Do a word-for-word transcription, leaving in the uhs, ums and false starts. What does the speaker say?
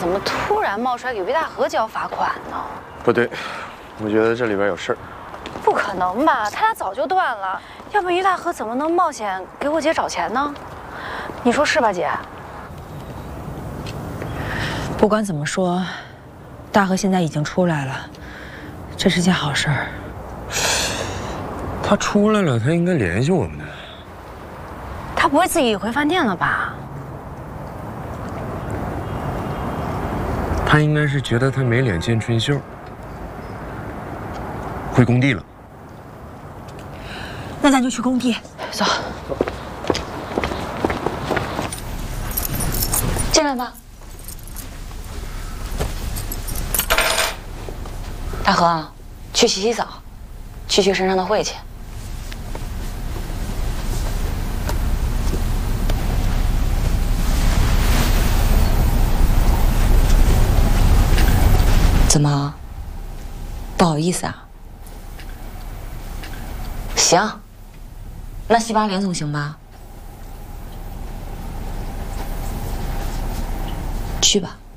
怎么突然冒出来给于大河交罚款呢？ 不对，我觉得这里边有事儿。 不可能吧？他俩早就断了，要不于大河怎么能冒险给我姐找钱呢？你说是吧，姐？ 不管怎么说，大河现在已经出来了，这是件好事儿。 他出来了，他应该联系我们的。 他不会自己回饭店了吧？ 他应该是觉得他没脸见春秀，回工地了。 那咱就去工地， 走。进来吧。大河，去洗洗澡，去去身上的晦气。怎么？不好意思啊？行，那洗把脸总行吧？去吧。